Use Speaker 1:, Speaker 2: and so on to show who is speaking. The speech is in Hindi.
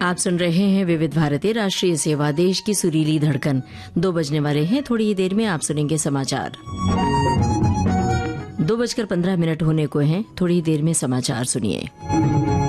Speaker 1: आप सुन रहे हैं विविध भारती राष्ट्रीय सेवा, देश की सुरीली धड़कन। 2 बजने वाले हैं, थोड़ी ही देर में आप सुनेंगे समाचार। 2:15 होने को हैं, थोड़ी ही देर में समाचार सुनिए।